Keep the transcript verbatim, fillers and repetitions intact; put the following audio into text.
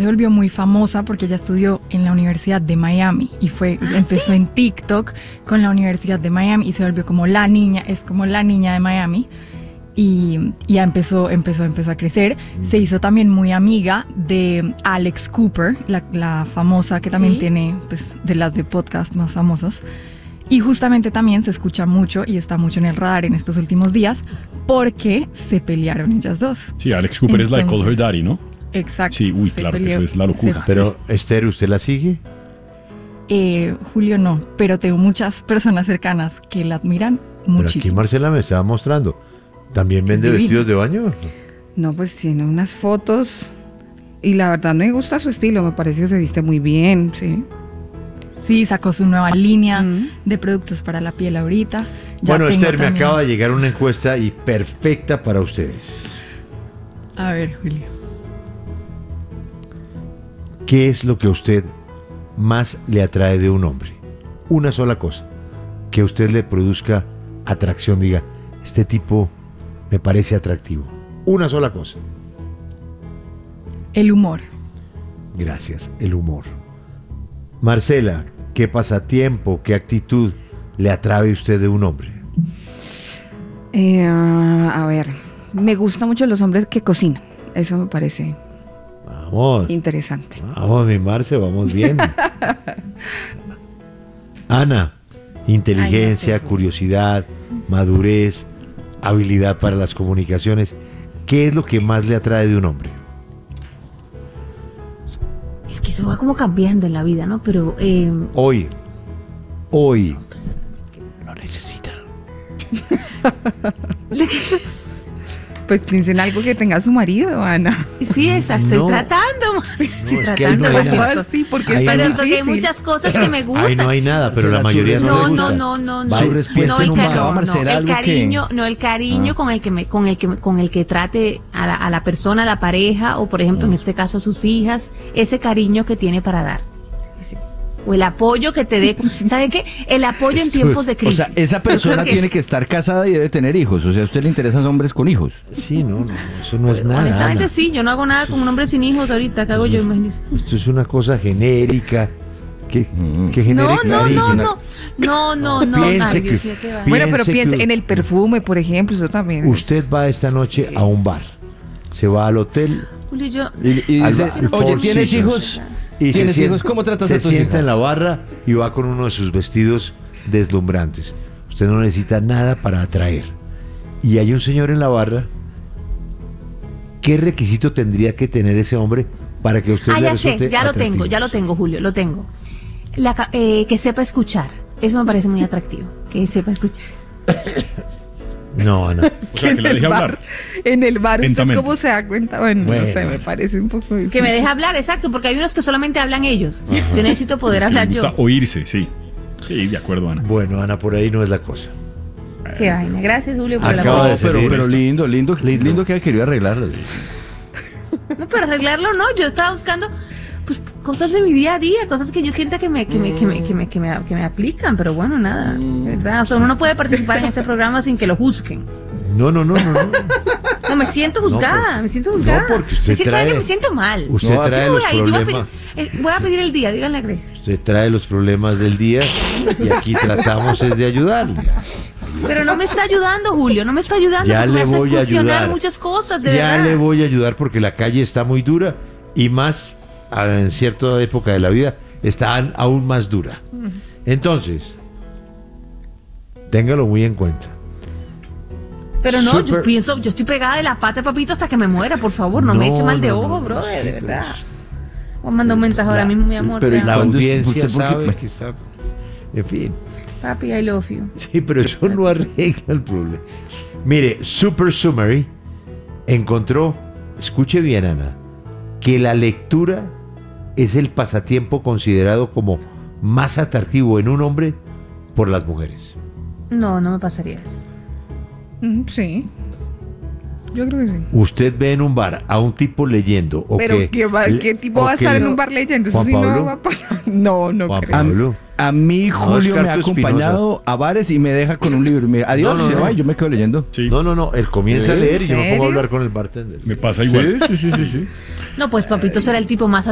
se volvió muy famosa porque ella estudió en la Universidad de Miami y fue ¿Ah, empezó sí? en TikTok con la Universidad de Miami y se volvió como la niña, es como la niña de Miami. Y, y ya empezó, empezó, empezó a crecer. Mm. Se hizo también muy amiga de Alex Cooper, la, la famosa que también ¿Sí? tiene, pues, de las de podcast más famosos. Y justamente también se escucha mucho y está mucho en el radar en estos últimos días porque se pelearon ellas dos. Sí, Alex Cooper Entonces, es la de Call Her Daddy, ¿no? Exacto. Sí, uy, claro, peleó, que eso es la locura. Se... Pero, Esther, ¿usted la sigue? Eh, Julio no, pero tengo muchas personas cercanas que la admiran muchísimo. Pero aquí Marcela me estaba mostrando. ¿También vende vestidos de baño? No, pues tiene unas fotos y la verdad me gusta su estilo, me parece que se viste muy bien, sí. Sí, sacó su nueva línea mm. de productos para la piel ahorita. Ya bueno, Esther, también... me acaba de llegar una encuesta y perfecta para ustedes. A ver, Julio. ¿Qué es lo que a usted más le atrae de un hombre? Una sola cosa, que a usted le produzca atracción, diga, este tipo me parece atractivo. Una sola cosa. El humor. Gracias, el humor. Marcela, ¿qué pasatiempo, qué actitud le atrae a usted de un hombre? Eh, a ver, me gustan mucho los hombres que cocinan. Eso me parece vamos, interesante. Vamos, mi Marce, vamos bien. Ana, inteligencia, Ay, no sé. curiosidad, madurez, habilidad para las comunicaciones. ¿Qué es lo que más le atrae de un hombre? Es que eso va como cambiando en la vida, ¿no? Pero eh... hoy, hoy no, pues, lo necesita. Pues piensa en algo que tenga su marido, Ana. Sí, esa, estoy no, tratando. Estoy no, tratando. Es que no hay sí, porque hay es pero porque hay muchas cosas que me gustan. Ahí no hay nada, pero la mayoría no, no me gusta. No, no, no, Su no. respuesta no, no, el, va, Marcela, no, el algo cariño, que... no, el cariño ah. con el que me, con el que, con el que trate a la, a la persona, a la pareja, o por ejemplo, ah. en este caso a sus hijas, ese cariño que tiene para dar. Ese. O el apoyo que te dé, ¿sabe qué? El apoyo en tiempos de crisis. O sea, esa persona tiene que estar casada y debe tener hijos. O sea, ¿a usted le interesan hombres con hijos? Sí, no, no, eso no es nada. Honestamente Ana. sí, yo no hago nada con un hombre sin hijos ahorita. ¿Qué hago yo? Imagínese. Esto es una cosa genérica. ¿Qué, mm. qué genérica? No, no, es? no, no, no, no, no. Piense Ay, que, Dios mío, qué va. Bueno, pero que piense u- en el perfume, por ejemplo, eso también. Usted es... va esta noche a un bar, se va al hotel. Julio, yo... Y, y dice, oye, ¿tienes hijos? Y ¿Tienes sienta, hijos? ¿Cómo tratas se a tus sienta hijas? en la barra y va con uno de sus vestidos deslumbrantes. Usted no necesita nada para atraer. Y hay un señor en la barra. ¿Qué requisito tendría que tener ese hombre para que usted ah, le ya sé, resulte ya lo atractivo? tengo, ya lo tengo, Julio, lo tengo. La, eh, que sepa escuchar. Eso me parece muy atractivo. Que sepa escuchar. No, no. O sea, que la deje hablar. En el bar, ¿usted Lentamente. cómo se da cuenta? Bueno, Bueno. no sé, me parece un poco difícil. Que me deje hablar, exacto, porque hay unos que solamente hablan ellos. Ajá. Yo necesito poder Que hablar le gusta yo. oírse, sí. Sí, de acuerdo, Ana. Bueno, Ana, por ahí no es la cosa. Qué vaina. Gracias, Julio, por Acaba la de No, pero, salir pero esto. lindo, lindo, lindo que ha querido arreglarlo. No, pero arreglarlo no, yo estaba buscando pues cosas de mi día a día, cosas que yo sienta que me, que me, que me, que me, que me, que me aplican, pero bueno, nada, ¿verdad? O sea, uno no puede participar en este programa sin que lo juzguen. No, no, no, no. no. No, me siento juzgada, No, porque- me siento juzgada. no, porque usted me siento, ¿sabe trae- que me siento mal? Usted No, trae Yo los voy a ir, yo voy a problemas. pedir, eh, voy a pedir el día, díganle a Grace. Usted trae los problemas del día y aquí tratamos es de ayudarle. Pero no me está ayudando, Julio, no me está ayudando. Ya porque me le hace voy a cuestionar ayudar. muchas cosas, de Ya verdad. le voy a ayudar porque la calle está muy dura y más ah, en cierta época de la vida está an- aún más dura. Entonces, téngalo muy en cuenta. Pero no, Super- yo pienso, yo estoy pegada de la pata, papito, hasta que me muera, por favor, no, No, me eche mal de no, ojo, no, brother, de sí, verdad. Voy a mandar un mensaje ahora La- mismo, mi amor. pero te ¿y amo. La ¿Cuándo es- audiencia usted por qué- sabe que está... En fin. Papi, I love you. Sí, pero eso no arregla el problema. Mire, Super Summary encontró, escuche bien, Ana, que la lectura es el pasatiempo considerado como más atractivo en un hombre por las mujeres. No, no me pasaría eso. Mm, sí. Yo creo que sí. Usted ve en un bar a un tipo leyendo o Pero que, ¿qué, va- qué tipo o va a que estar le- en un bar leyendo? Eso Juan sí Pablo. no va a pasar. No, no Juan creo. A, Pablo. a mí Julio me ha Oscar acompañado a bares y me deja con un libro y me dice, adiós, No, no, se no. va y yo me quedo leyendo. Sí. No, no, no, él comienza a ¿En leer y yo me pongo a serio? hablar con el bartender. Me pasa igual. Sí, sí, sí, sí, sí. No, pues papito será el tipo más